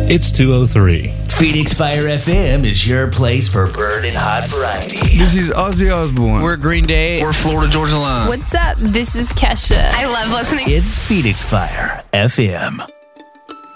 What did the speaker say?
It's 2:03. Phoenix Fire FM is your place for burning hot variety. This is Ozzy Osbourne. We're Green Day. We're Florida Georgia Line. What's up? This is Kesha. I love listening. It's Phoenix Fire FM.